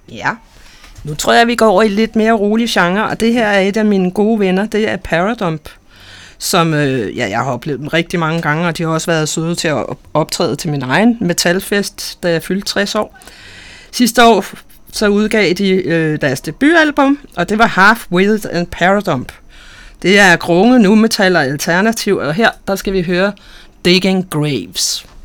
Ja, nu tror jeg, vi går over i lidt mere rolig genre, og det her er et af mine gode venner, det er Paradump, som jeg har oplevet dem rigtig mange gange, og de har også været søde til at optræde til min egen metalfest, da jeg fyldte 60 år. Sidste år så udgav de deres debutalbum, og det var Half Witted and Paradump. Det er grunge, nu metal og alternativ, og her der skal vi høre Digging Graves.